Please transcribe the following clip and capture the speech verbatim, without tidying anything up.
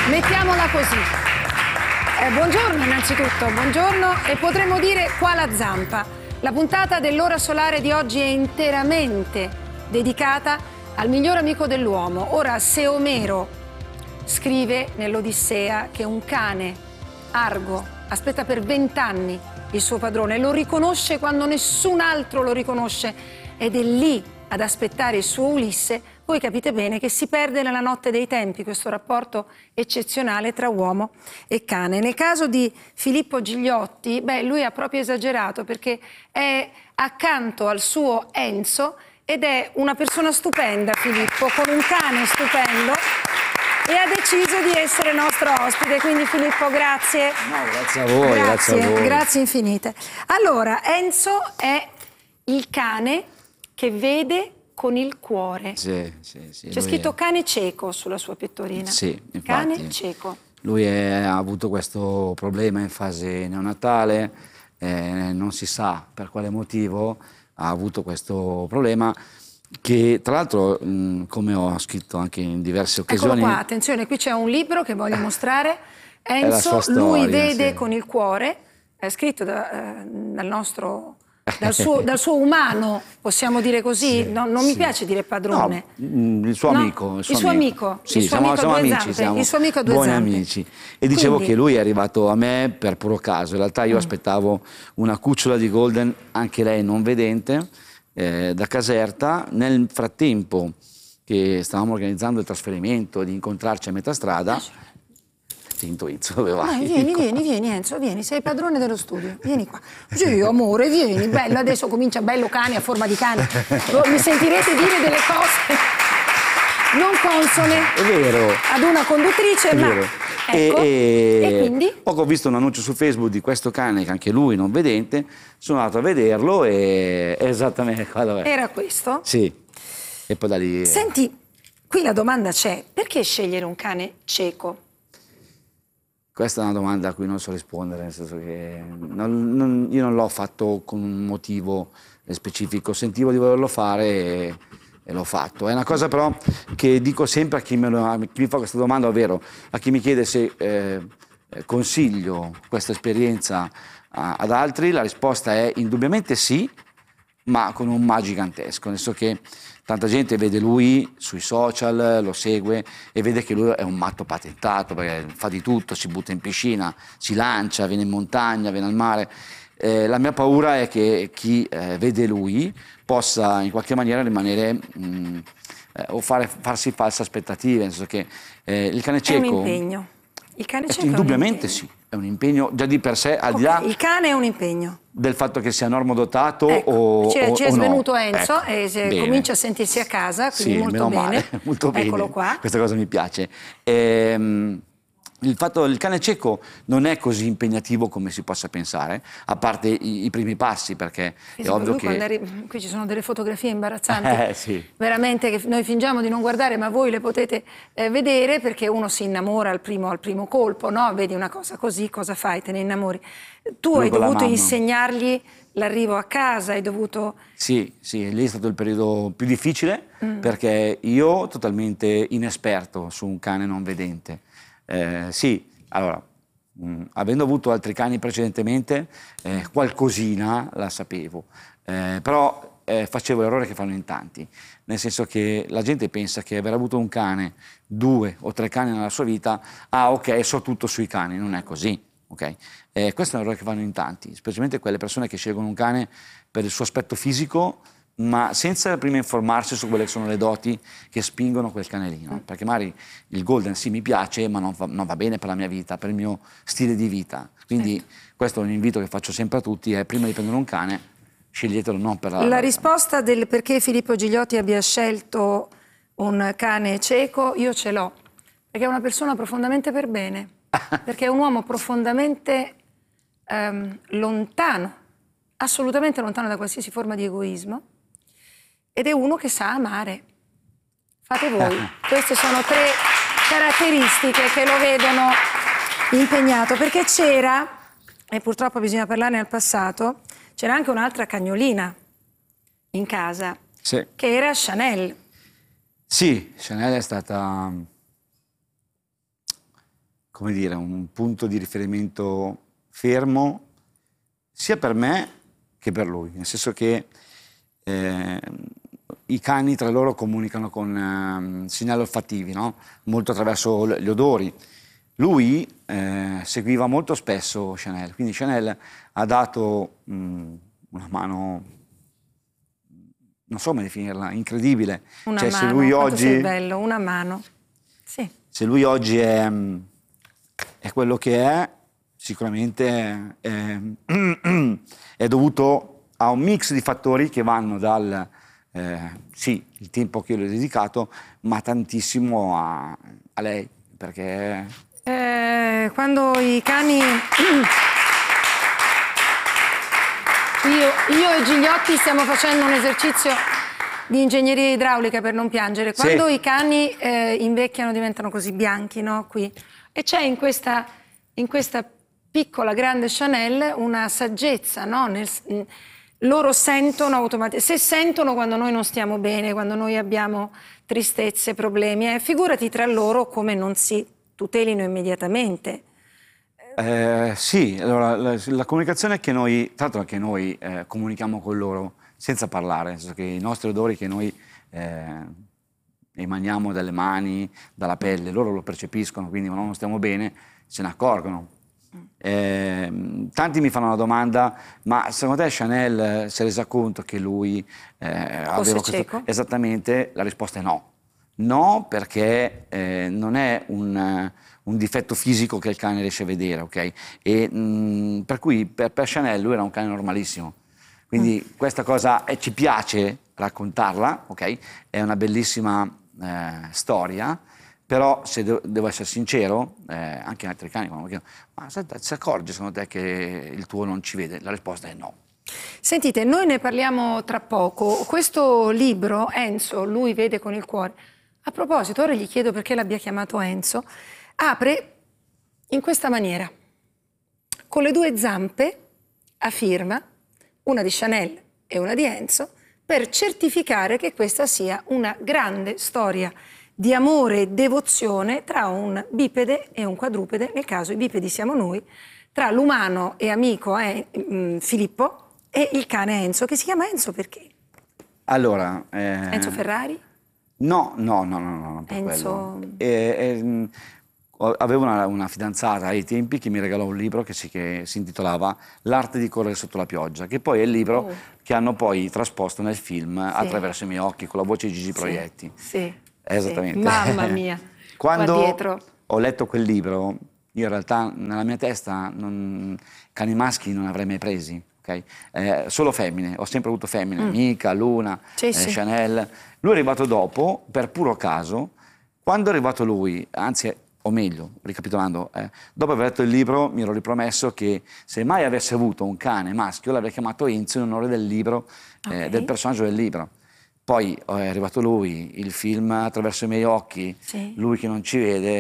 Mettiamola così. Eh, buongiorno innanzitutto, buongiorno e potremmo dire qua la zampa. La puntata dell'Ora Solare di oggi è interamente dedicata al miglior amico dell'uomo. Ora, se Omero scrive nell'Odissea che un cane, Argo, aspetta per vent'anni il suo padrone, lo riconosce quando nessun altro lo riconosce ed è lì ad aspettare il suo Ulisse, voi capite bene che si perde nella notte dei tempi questo rapporto eccezionale tra uomo e cane. Nel caso di Filippo Gigliotti, beh, lui ha proprio esagerato perché è accanto al suo Enzo ed è una persona stupenda, Filippo, con un cane stupendo e ha deciso di essere nostro ospite. Quindi Filippo, grazie. No, grazie a voi, grazie, grazie a voi. Grazie infinite. Allora, Enzo è il cane che vede con il cuore. Sì, sì, sì. C'è scritto è... cane cieco sulla sua pettorina. Sì, infatti. Cane cieco. Lui è, ha avuto questo problema in fase neonatale, eh, non si sa per quale motivo ha avuto questo problema, che tra l'altro, come ho scritto anche in diverse occasioni... Eccolo qua, attenzione, qui c'è un libro che voglio mostrare. Enzo, storia, lui vede sì. con il cuore, è scritto da, eh, dal nostro... Dal suo, dal suo umano, possiamo dire così? Sì, no, non sì. mi piace dire padrone. No, il suo no? amico. Il suo, il suo amico. amico. Sì, il suo siamo, amico siamo a due amici, zampe. siamo il suo amico a due buoni zampe. amici. E dicevo Quindi... che lui è arrivato a me per puro caso. In realtà io mm. aspettavo una cucciola di Golden, anche lei non vedente, eh, da Caserta. Nel frattempo che stavamo organizzando il trasferimento, di incontrarci a metà strada, ti intuizzo dove vai. Dai, vieni, vieni, vieni Enzo, vieni, sei padrone dello studio, vieni qua. Sì, amore, vieni, bello, adesso comincia bello cane a forma di cane. Mi sentirete dire delle cose non consone È vero. ad una conduttrice, È ma... vero. Ecco. E, e quindi? Poco ho visto un annuncio su Facebook di questo cane, che anche lui non vedente, sono andato a vederlo e è esattamente quello è. Era questo? Sì. E poi da lì... Senti, qui la domanda c'è, perché scegliere un cane cieco? Questa è una domanda a cui non so rispondere, nel senso che non, non, io non l'ho fatto con un motivo specifico, sentivo di volerlo fare e, e l'ho fatto. È una cosa però che dico sempre a chi, me lo, a chi mi fa questa domanda, ovvero a chi mi chiede se eh, consiglio questa esperienza a, ad altri, la risposta è indubbiamente sì, ma con un ma gigantesco, nel senso che tanta gente vede lui sui social, lo segue e vede che lui è un matto patentato, perché fa di tutto, si butta in piscina, si lancia, viene in montagna, viene al mare. Eh, la mia paura è che chi eh, vede lui possa in qualche maniera rimanere mh, eh, o fare, farsi false aspettative, nel senso che eh, il cane cieco... È un impegno. Il cane cieco indubbiamente è un sì, è un impegno già di per sé, al okay, di là... Il cane è un impegno. Del fatto che sia normodotato ecco, o, ci è, o, ci è o svenuto no. Enzo ecco, e se bene. comincia a sentirsi a casa, quindi sì, molto meno bene. Male, molto bene. Eccolo qua. Questa cosa mi piace. Ehm, il fatto il cane cieco non è così impegnativo come si possa pensare, a parte i, i primi passi, perché sì, è ovvio che... Eri... Qui ci sono delle fotografie imbarazzanti, eh, sì. veramente, che noi fingiamo di non guardare, ma voi le potete eh, vedere, perché uno si innamora al primo, al primo colpo, no? Vedi una cosa così, cosa fai? Te ne innamori. Tu Lui hai dovuto mamma. insegnargli l'arrivo a casa, hai dovuto... Sì, sì, lì è stato il periodo più difficile, mm. perché io, totalmente inesperto su un cane non vedente, eh, sì, allora, mh, avendo avuto altri cani precedentemente, eh, qualcosina la sapevo, eh, però eh, facevo l'errore che fanno in tanti, nel senso che la gente pensa che aver avuto un cane, due o tre cani nella sua vita, ah ok, so tutto sui cani, non è così. Okay. Eh, questo è un errore che fanno in tanti, specialmente quelle persone che scelgono un cane per il suo aspetto fisico, ma senza prima informarsi su quelle che sono le doti che spingono quel canelino, perché magari il Golden sì mi piace, ma non va, non va bene per la mia vita, per il mio stile di vita, quindi certo. Questo è un invito che faccio sempre a tutti, è prima di prendere un cane, sceglietelo non per la... La risposta del perché Filippo Gigliotti abbia scelto un cane cieco, io ce l'ho, perché è una persona profondamente per bene. Perché è un uomo profondamente ehm, lontano, assolutamente lontano da qualsiasi forma di egoismo, ed è uno che sa amare. Fate voi. Queste sono tre caratteristiche che lo vedono impegnato, perché c'era, e purtroppo bisogna parlarne al passato, c'era anche un'altra cagnolina in casa, sì. che era Chanel. Sì, Chanel è stata... come dire, un punto di riferimento fermo sia per me che per lui, nel senso che eh, i cani tra loro comunicano con eh, segnali olfattivi, no? Molto attraverso gli odori. Lui eh, seguiva molto spesso Chanel, quindi Chanel ha dato mh, una mano, non so come definirla, incredibile. Una cioè, mano, se lui quanto oggi, sei bello, una mano. Sì. Se lui oggi è, è quello che è, sicuramente è, è dovuto a un mix di fattori che vanno dal, eh, sì, il tempo che io le ho dedicato, ma tantissimo a, a lei, perché... Eh, quando i cani... Io, io e Gigliotti stiamo facendo un esercizio di ingegneria idraulica per non piangere. Quando sì. i cani eh, invecchiano diventano così bianchi, no? Qui. E c'è in questa, in questa piccola, grande Chanel una saggezza, no? Nel, loro sentono automaticamente, se sentono quando noi non stiamo bene, quando noi abbiamo tristezze, problemi, eh, figurati tra loro come non si tutelino immediatamente. Eh, sì, allora la, la comunicazione è che noi, tra l'altro anche noi eh, comunichiamo con loro senza parlare, nel senso che i nostri odori che noi eh, emaniamo dalle mani, dalla pelle, loro lo percepiscono, quindi quando non stiamo bene se ne accorgono. Eh, tanti mi fanno la domanda, ma secondo te Chanel si è resa conto che lui eh, aveva questo... cieco? Esattamente, la risposta è no. No, perché eh, non è un, un difetto fisico che il cane riesce a vedere, ok? E, mh, per cui per, per Chanel lui era un cane normalissimo. Quindi mm. questa cosa eh, ci piace raccontarla, ok? È una bellissima eh, storia, però se de devo essere sincero, eh, anche altri cani quando mi chiedono, ma senta, si accorge secondo te che il tuo non ci vede? La risposta è no. Sentite, noi ne parliamo tra poco. Questo libro, Enzo, lui vede con il cuore. A proposito, ora gli chiedo perché l'abbia chiamato Enzo. Apre in questa maniera, con le due zampe a firma, una di Chanel e una di Enzo, per certificare che questa sia una grande storia di amore e devozione tra un bipede e un quadrupede, nel caso i bipedi siamo noi, tra l'umano e amico eh, mh, Filippo e il cane Enzo, che si chiama Enzo perché? Allora... Eh... Enzo Ferrari? No, no, no, no, no, non per Enzo... quello. E, e, avevo una, una fidanzata ai tempi che mi regalò un libro che si, che si intitolava L'arte di correre sotto la pioggia, che poi è il libro oh. che hanno poi trasposto nel film sì. Attraverso i miei occhi, con la voce di Gigi sì. Proietti. Sì. Esattamente. Sì. Mamma mia. Quando dietro. ho letto quel libro, io in realtà nella mia testa non, cani maschi non avrei mai presi. Okay? Eh, solo femmine, ho sempre avuto femmine, mm. Mica, Luna, sì, eh, sì. Chanel. Lui è arrivato dopo, per puro caso. Quando è arrivato lui, anzi, o meglio, ricapitolando, eh, dopo aver letto il libro mi ero ripromesso che se mai avessi avuto un cane maschio l'avrei chiamato Enzo in onore del libro, eh, okay. del personaggio del libro. Poi è arrivato lui, il film Attraverso i miei occhi, sì. Lui che non ci vede,